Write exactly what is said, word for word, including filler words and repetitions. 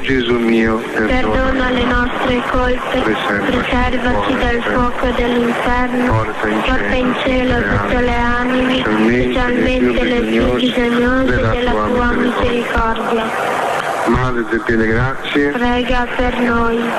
Gesù mio, perdona le nostre colpe, preservaci dal fuoco dell'inferno, porta in cielo tutte le anime, specialmente le più bisognose della tua misericordia. Madre di piene grazie, prega per noi.